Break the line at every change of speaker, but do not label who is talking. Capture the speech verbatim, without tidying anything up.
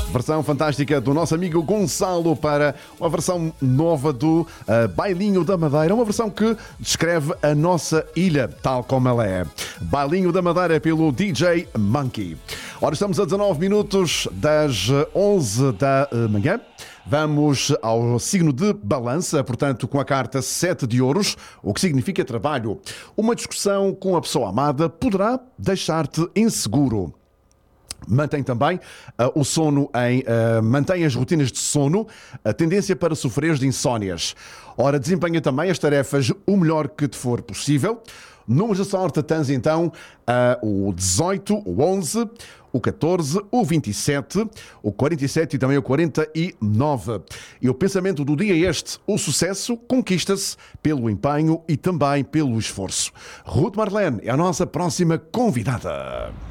Versão fantástica do nosso amigo Gonçalo para uma versão nova do uh, Bailinho da Madeira, uma versão que descreve a nossa ilha tal como ela é. Bailinho da Madeira pelo D J Monkey. Ora, estamos a dezanove minutos das onze da manhã. Vamos ao signo de Balança, portanto, com a carta sete de ouros, o que significa trabalho. Uma discussão com a pessoa amada poderá deixar-te inseguro. Mantém também uh, o sono em... Uh, mantém as rotinas de sono, a tendência para sofreres de insónias. Ora, desempenha também as tarefas o melhor que te for possível. Números da sorte tens então uh, o dezoito, o onze, o catorze, o vinte e sete, o quarenta e sete e também o quarenta e nove. E o pensamento do dia é este: o sucesso conquista-se pelo empenho e também pelo esforço. Ruth Marlene é a nossa próxima convidada.